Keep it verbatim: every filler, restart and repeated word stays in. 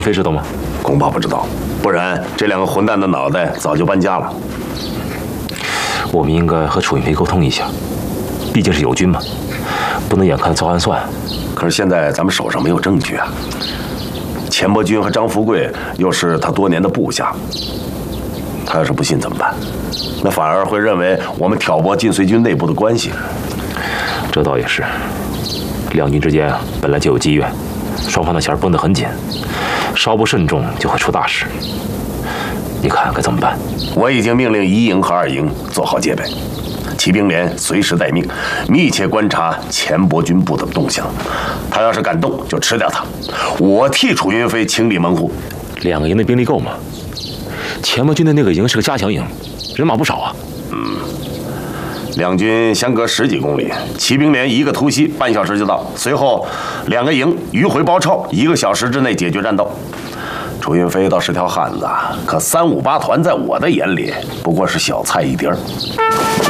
飞知道吗？ 恐怕不知道，不然这两个混蛋的脑袋早就搬家了。 我们应该和楚云飞沟通一下，毕竟是友军嘛，不能眼看着遭暗算。 可是现在咱们手上没有证据啊。钱伯钧和张富贵又是他多年的部下，他要是不信怎么办？那反而会认为我们挑拨晋绥军内部的关系。 这倒也是，两军之间啊本来就有积怨，双方的弦绷得很紧，稍不慎重就会出大事。你看该怎么办？ 我已经命令一营和二营做好戒备，骑兵连随时待命，密切观察钱伯钧部的动向。他要是敢动，就吃掉他。我替楚云飞清理门户。 两个营的兵力够吗？钱伯钧的那个营是个加强营，人马不少啊。 嗯，两军相隔十几公里，骑兵连一个突袭，半小时就到。随后两个营迂回包抄，一个小时之内解决战斗。楚云飞倒是条汉子，可三五八团在我的眼里不过是小菜一碟儿。